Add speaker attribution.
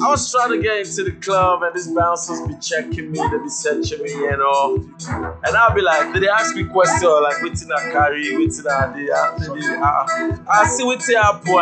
Speaker 1: I was trying to get into the club and these bouncers be checking me, they be searching me, you know. And I'll be like, they ask me questions like, what's in a carry, what's in a day, I see what's happen.